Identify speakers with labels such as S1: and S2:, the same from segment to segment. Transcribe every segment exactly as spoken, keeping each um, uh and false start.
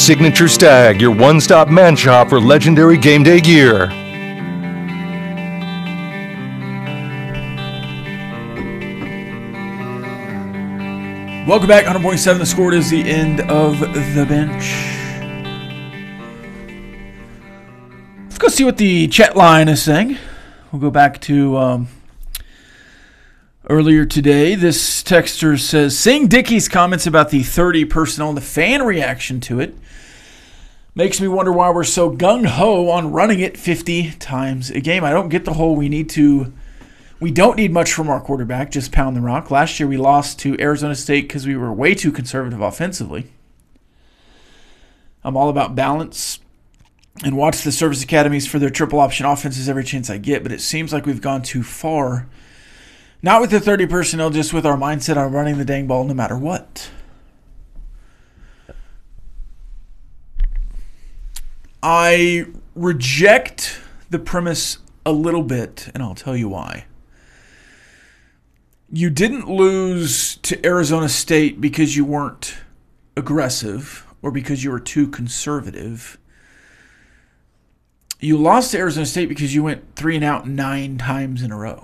S1: Signature Stag, your one-stop man shop for legendary game day gear.
S2: Welcome back, one hundred point seven. The Score is the end of the bench. Let's go see what the chat line is saying. We'll go back to um, earlier today. This texter says, seeing Dickey's comments about the thirty personnel and the fan reaction to it makes me wonder why we're so gung-ho on running it fifty times a game. I don't get the whole we need to... We don't need much from our quarterback, just pound the rock. Last year we lost to Arizona State because we were way too conservative offensively. I'm all about balance and watch the service academies for their triple option offenses every chance I get, but it seems like we've gone too far. Not with the thirty personnel, just with our mindset on running the dang ball no matter what. I reject the premise a little bit, and I'll tell you why. You didn't lose to Arizona State because you weren't aggressive or because you were too conservative. You lost to Arizona State because you went three and out nine times in a row.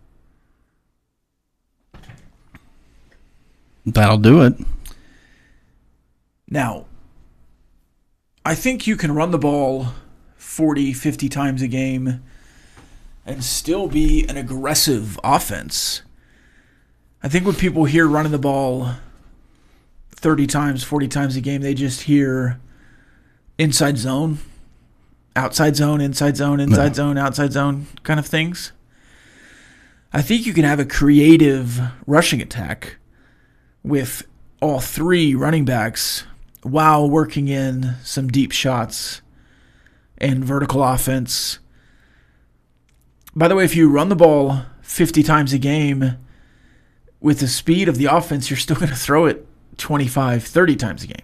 S3: That'll do it.
S2: Now, I think you can run the ball forty, fifty times a game and still be an aggressive offense. I think when people hear running the ball thirty times, forty times a game, they just hear inside zone, outside zone, inside zone, inside no. zone, outside zone kind of things. I think you can have a creative rushing attack with all three running backs while working in some deep shots and vertical offense. By the way, if you run the ball fifty times a game with the speed of the offense, you're still going to throw it twenty-five, thirty times a game.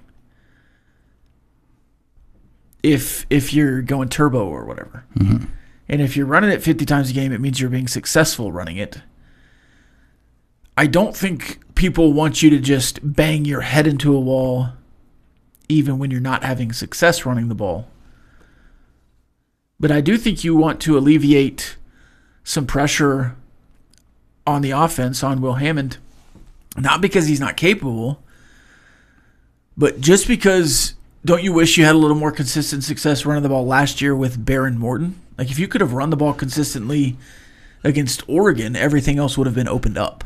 S2: If if you're going turbo or whatever.
S3: Mm-hmm.
S2: And if you're running it fifty times a game, it means you're being successful running it. I don't think people want you to just bang your head into a wall even when you're not having success running the ball. But I do think you want to alleviate some pressure on the offense, on Will Hammond, not because he's not capable, but just because, don't you wish you had a little more consistent success running the ball last year with Baron Morton? Like, if you could have run the ball consistently against Oregon, everything else would have been opened up.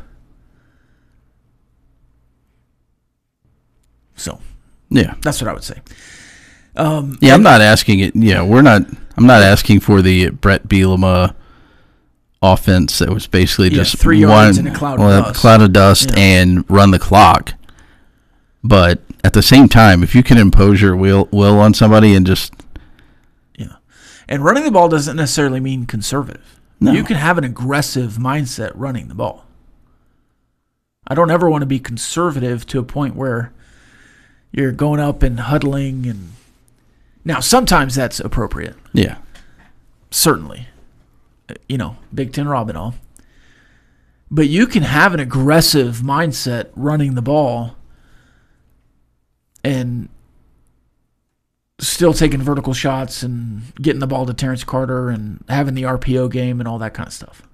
S2: So,
S3: yeah,
S2: that's what I would say. Um,
S3: yeah, I'm not asking it. Yeah, we're not. I'm not asking for the Brett Bielema offense that was basically
S2: yeah,
S3: just
S2: three yards in a cloud of
S3: well,
S2: dust,
S3: cloud of dust
S2: yeah.
S3: and run the clock. But at the same time, if you can impose your will will on somebody and just
S2: yeah, and running the ball doesn't necessarily mean conservative.
S3: No.
S2: You can have an aggressive mindset running the ball. I don't ever want to be conservative to a point where you're going up and huddling and now sometimes that's appropriate.
S3: Yeah,
S2: certainly. You know, Big Ten Rob and all. But you can have an aggressive mindset running the ball and still taking vertical shots and getting the ball to Terrence Carter and having the R P O game and all that kind of stuff.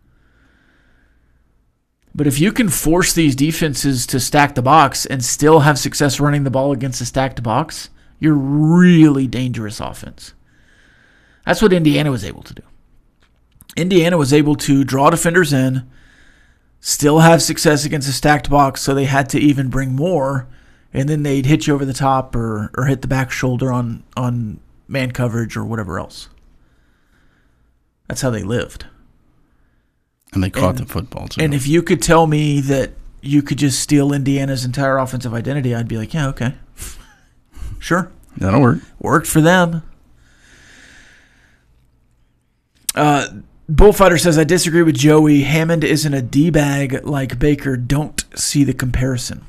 S2: But if you can force these defenses to stack the box and still have success running the ball against a stacked box, you're really dangerous offense. That's what Indiana was able to do. Indiana was able to draw defenders in, still have success against a stacked box, so they had to even bring more, and then they'd hit you over the top or or hit the back shoulder on, on man coverage or whatever else. That's how they lived.
S3: And they caught
S2: and,
S3: the football, too.
S2: And if you could tell me that you could just steal Indiana's entire offensive identity, I'd be like, yeah, okay. Sure.
S3: That'll work.
S2: Worked for them. Uh, Bullfighter says, I disagree with Joey. Hammond isn't a D-bag like Baker. Don't see the comparison.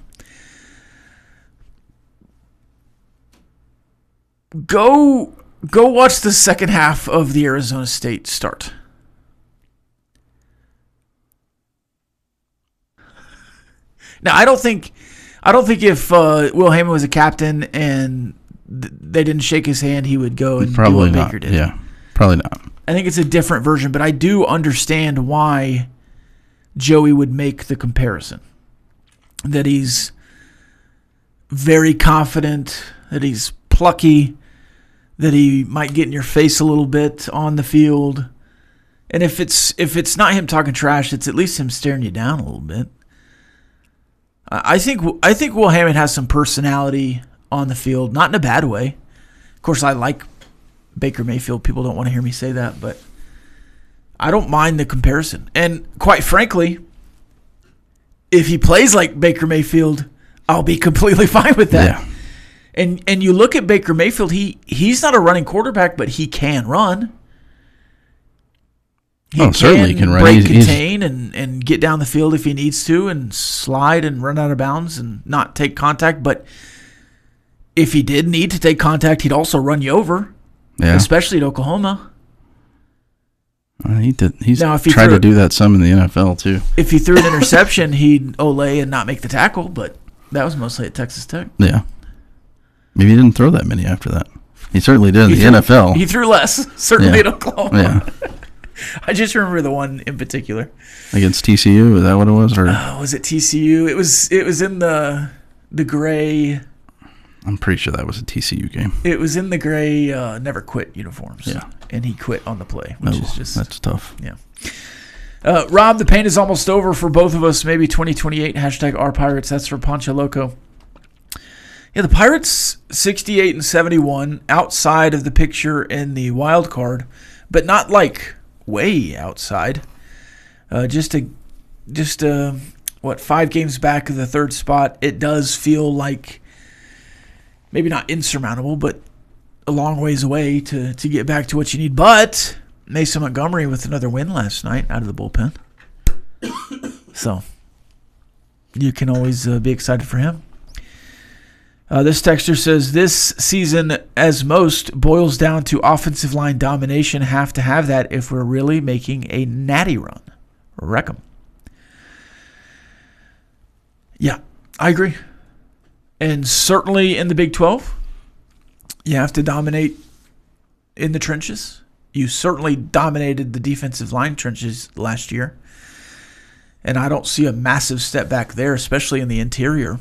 S2: Go, go watch the second half of the Arizona State start. Now, I don't think, I don't think if uh, Will Hammond was a captain and th- they didn't shake his hand, he would go and
S3: Probably
S2: do what
S3: not.
S2: Baker did.
S3: Yeah, probably not.
S2: I think it's a different version, but I do understand why Joey would make the comparison. That he's very confident, that he's plucky, that he might get in your face a little bit on the field. And if it's if it's not him talking trash, it's at least him staring you down a little bit. I think I think Will Hammond has some personality on the field, not in a bad way. Of course, I like Baker Mayfield. People don't want to hear me say that, but I don't mind the comparison. And quite frankly, if he plays like Baker Mayfield, I'll be completely fine with that.
S3: Yeah.
S2: And and you look at Baker Mayfield, he he's not a running quarterback, but he can run. He
S3: oh,
S2: can
S3: certainly can run.
S2: Break,
S3: He's, he's,
S2: contain, and, and get down the field if he needs to, and slide and run out of bounds and not take contact. But if he did need to take contact, he'd also run you over,
S3: yeah.
S2: especially at Oklahoma.
S3: Uh, he did. He's
S2: Now, if he
S3: tried
S2: threw-
S3: to do that some in the N F L too.
S2: If he threw an interception, he'd olay and not make the tackle, but that was mostly at Texas Tech.
S3: Yeah. Maybe he didn't throw that many after that. He certainly did in
S2: He
S3: the
S2: threw-
S3: N F L.
S2: He threw less, certainly
S3: Yeah.
S2: at Oklahoma.
S3: Yeah.
S2: I just remember the one in particular.
S3: Against T C U, is that what it was? Or
S2: Uh, was it T C U? It was. It was in the the gray.
S3: I'm pretty sure that was a T C U game.
S2: It was in the gray uh, never quit uniforms.
S3: Yeah.
S2: And he quit on the play, which
S3: Oh,
S2: is just
S3: that's tough.
S2: yeah. Uh, Rob, the pain is almost over for both of us. Maybe twenty twenty-eight. Hashtag our Pirates. That's for Pancho Loco. Yeah, the Pirates sixty-eight and seventy-one outside of the picture in the wild card, but not like way outside. Uh, just a, just a, what five games back of the third spot. It does feel like maybe not insurmountable, but a long ways away to to get back to what you need. But Mason Montgomery with another win last night out of the bullpen, so you can always uh, be excited for him. Uh, this texter says, this season, as most, boils down to offensive line domination. Have to have that if we're really making a natty run. Wreck 'em. Yeah, I agree. And certainly in the Big twelve, you have to dominate in the trenches. You certainly dominated the defensive line trenches last year. And I don't see a massive step back there, especially in the interior.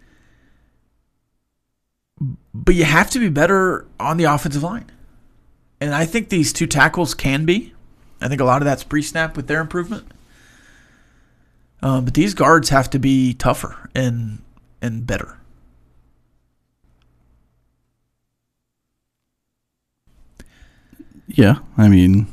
S2: But you have to be better on the offensive line. And I think these two tackles can be. I think a lot of that's pre-snap with their improvement. Um, but these guards have to be tougher and and better.
S3: Yeah, I mean,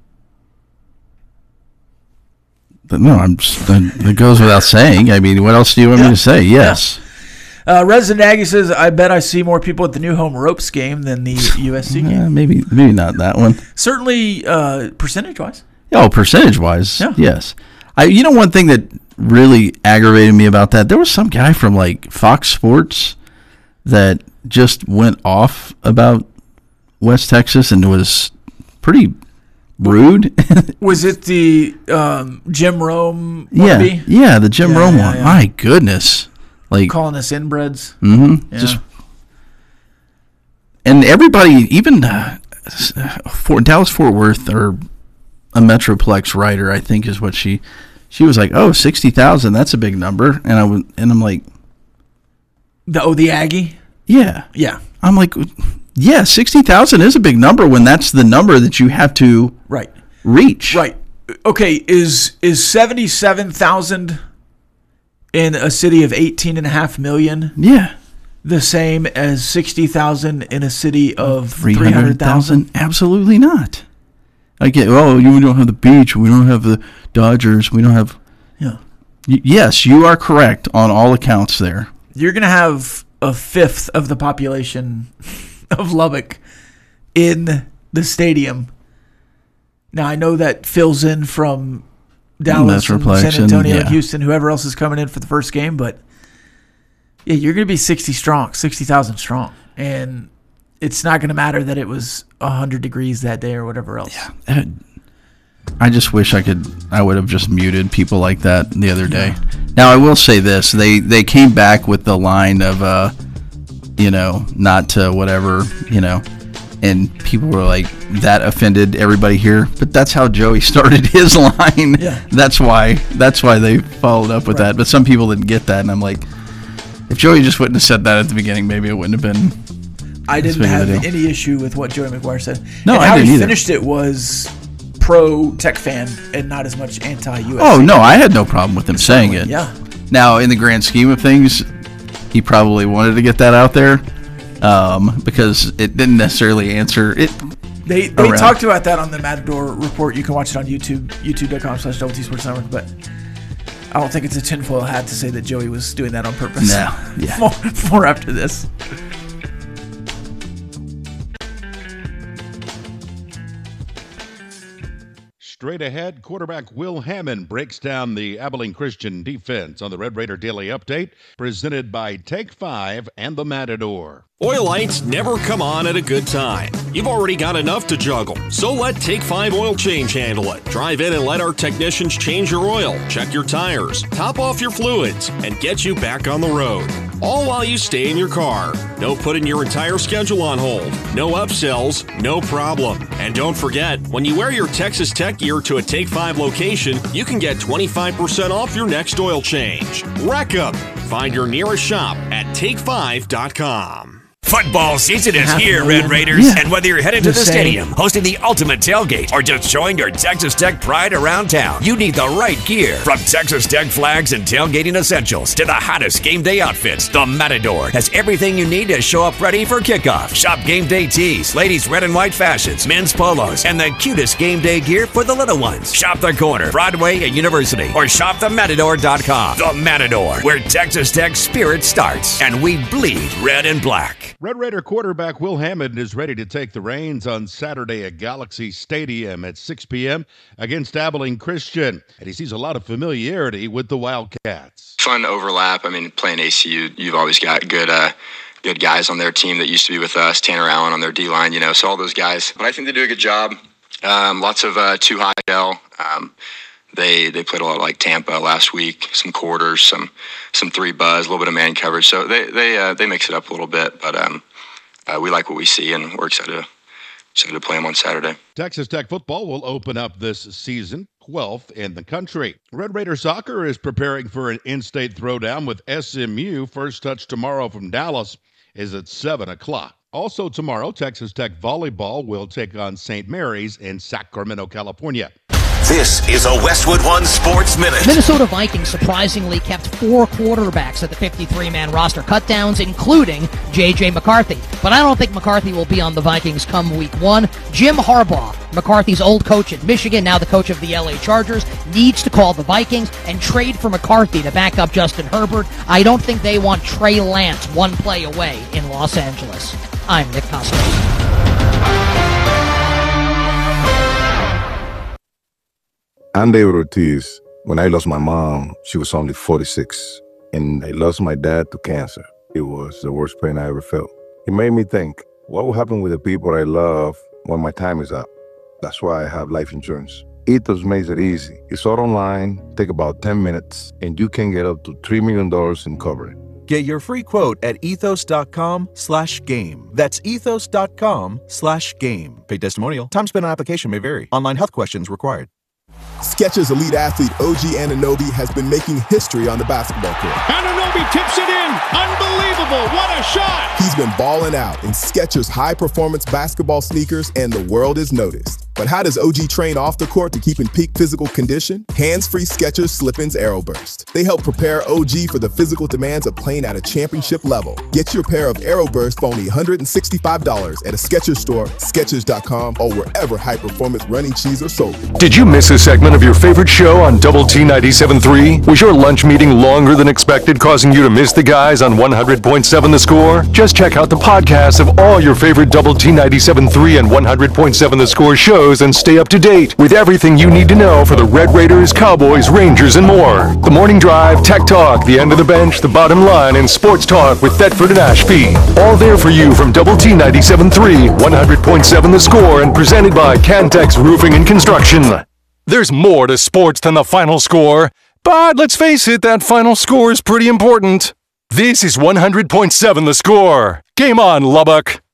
S3: but no, I'm just, it goes without saying. I mean, what else do you want
S2: Yeah.
S3: me to say? Yes.
S2: Uh, Resident Aggie says, I bet I see more people at the New Home Ropes game than the U S C game.
S3: Uh, maybe, maybe not that one.
S2: Certainly uh, percentage-wise.
S3: Oh, percentage-wise,
S2: Yeah.
S3: yes. I, you know, one thing that really aggravated me about that, there was some guy from like Fox Sports that just went off about West Texas and was pretty rude.
S2: Was it the um, Jim Rome
S3: yeah,
S2: wannabe?
S3: yeah, the Jim
S2: Yeah,
S3: Rome
S2: yeah,
S3: one.
S2: yeah.
S3: My goodness, like,
S2: Calling us inbreds?
S3: mm-hmm,
S2: Yeah.
S3: just and everybody, even uh, Fort, Dallas Fort Worth or a Metroplex writer, I think is what she. She was like, "Oh, sixty thousand, that's a big number," and I was, and I'm like,
S2: The, oh, the Aggie?
S3: "Yeah."
S2: Yeah,
S3: I'm like, "Yeah, sixty thousand is a big number when that's the number that you have to
S2: right.
S3: reach."
S2: Right. Okay, is is seventy-seven thousand in a city of eighteen and a half million
S3: Yeah.
S2: the same as sixty thousand in a city of
S3: three
S2: three
S3: hundred
S2: hundred thousand?
S3: thousand? Absolutely not. I get, oh, you don't have the beach. We don't have the Dodgers. We don't have.
S2: Yeah.
S3: Y- yes, you are correct on all accounts there.
S2: You're going to have a fifth of the population of Lubbock in the stadium. Now, I know that fills in from Dallas, and
S3: Metroplex
S2: San Antonio,
S3: and,
S2: and
S3: yeah.
S2: Houston, whoever else is coming in for the first game, but yeah, you're going to be sixty strong, sixty thousand strong. And it's not going to matter that it was one hundred degrees that day or whatever else.
S3: Uh, I just wish I could. I would have just muted people like that the other day. Now I will say this: they they came back with the line of, uh, you know, not to whatever, you know. And people were like, that offended everybody here. But that's how Joey started his line.
S2: Yeah.
S3: That's why. That's why they followed up with
S2: Right.
S3: that. But some people didn't get that, and I'm like, if Joey just wouldn't have said that at the beginning, maybe it wouldn't have been.
S2: I didn't
S3: big of a
S2: have
S3: deal.
S2: any issue with what Joey McGuire said.
S3: No,
S2: and
S3: I
S2: how
S3: didn't
S2: he
S3: either.
S2: finished it was pro Tech fan and not as much anti-U S C.
S3: Oh no, I had no problem with him saying it.
S2: Yeah.
S3: Now, in the grand scheme of things, he probably wanted to get that out there um, because it didn't necessarily answer it.
S2: They they
S3: around.
S2: talked about that on the Matador report. You can watch it on YouTube, youtube.com slash double T Sports Network. But I don't think it's a tinfoil hat to say that Joey was doing that on purpose.
S3: No, yeah.
S2: more, more after this.
S4: Straight ahead, quarterback Will Hammond breaks down the Abilene Christian defense on the Red Raider Daily Update, presented by Take Five and the Matador.
S5: Oil lights never come on at a good time. You've already got enough to juggle, so let Take five Oil Change handle it. Drive in and let our technicians change your oil, check your tires, top off your fluids, and get you back on the road. All while you stay in your car. No putting your entire schedule on hold. No upsells, no problem. And don't forget, when you wear your Texas Tech gear to a Take five location, you can get twenty-five percent off your next oil change. Wreck 'em. Find your nearest shop at take five dot com.
S6: Football season is
S2: Half
S6: here,
S2: million.
S6: Red Raiders.
S3: Yeah.
S6: And whether you're headed to the
S2: Just saying.
S6: stadium, hosting the ultimate tailgate, or just showing your Texas Tech pride around town, you need the right gear. From Texas Tech flags and tailgating essentials to the hottest game day outfits, the Matador has everything you need to show up ready for kickoff. Shop game day tees, ladies' red and white fashions, men's polos, and the cutest game day gear for the little ones. Shop the corner, Broadway and University, or shop the matador dot com. The Matador, where Texas Tech spirit starts, and we bleed red and black.
S4: Red Raider quarterback Will Hammond is ready to take the reins on Saturday at Galaxy Stadium at six p.m. against Abilene Christian, and he sees a lot of familiarity with the Wildcats.
S7: Fun overlap. I mean, playing A C U, you've always got good uh, good guys on their team that used to be with us. Tanner Allen on their D-line, you know, so all those guys. But I think they do a good job. Um, lots of uh, two-high shell. Um, They they played a lot like Tampa last week, some quarters, some some three buzz, a little bit of man coverage. So they they uh, they mix it up a little bit, but um, uh, we like what we see, and we're excited to, excited to play them on Saturday.
S4: Texas Tech football will open up this season, twelfth in the country. Red Raider soccer is preparing for an in-state throwdown with S M U. First touch tomorrow from Dallas is at seven o'clock. Also tomorrow, Texas Tech volleyball will take on Saint Mary's in Sacramento, California.
S8: This is a Westwood One Sports Minute.
S9: Minnesota Vikings surprisingly kept four quarterbacks at the fifty-three man roster cutdowns, including J J McCarthy. But I don't think McCarthy will be on the Vikings come week one. Jim Harbaugh, McCarthy's old coach at Michigan, now the coach of the L A Chargers, needs to call the Vikings and trade for McCarthy to back up Justin Herbert. I don't think they want Trey Lance one play away in Los Angeles. I'm Nick Costos.
S10: I'm David Ortiz. When I lost my mom, she was only forty-six. And I lost my dad to cancer. It was the worst pain I ever felt. It made me think, what will happen with the people I love when my time is up? That's why I have life insurance. Ethos makes it easy. It's all online, take about ten minutes, and you can get up to three million dollars in coverage.
S11: Get your free quote at ethos.com slash game. That's ethos.com slash game. Paid testimonial. Time spent on application may vary. Online health questions required.
S12: Skechers elite athlete O G Anunoby has been making history on the basketball court.
S13: Anunoby tips it in. Unbelievable. What a shot.
S12: He's been balling out in Skechers high-performance basketball sneakers, and the world is noticed. But how does O G train off the court to keep in peak physical condition? Hands-free Skechers Slip-ins Aeroburst. They help prepare O G for the physical demands of playing at a championship level. Get your pair of Aeroburst for only one hundred sixty-five dollars at a Skechers store, Skechers dot com, or wherever high-performance running shoes are sold.
S1: Did you miss a segment of your favorite show on Double T ninety-seven point three? Was your lunch meeting longer than expected, causing you to miss the guys on one hundred point seven The Score? Just check out the podcasts of all your favorite Double T ninety-seven point three and one hundred point seven The Score shows and stay up to date with everything you need to know for the Red Raiders, Cowboys, Rangers, and more. The Morning Drive, Tech Talk, The End of the Bench, The Bottom Line, and Sports Talk with Thetford and Ashby. All there for you from Double T ninety-seven point three, one hundred point seven The Score, and presented by Cantex Roofing and Construction. There's more to sports than the final score, but let's face it, that final score is pretty important. This is one hundred point seven The Score. Game on, Lubbock.